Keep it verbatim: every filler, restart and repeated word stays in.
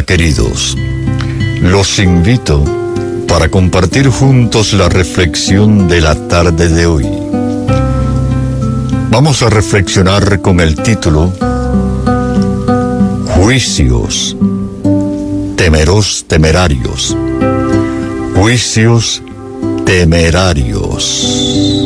Hola queridos, los invito para compartir juntos la reflexión de la tarde de hoy. Vamos a reflexionar con el título Juicios temeros temerarios. Juicios temerarios.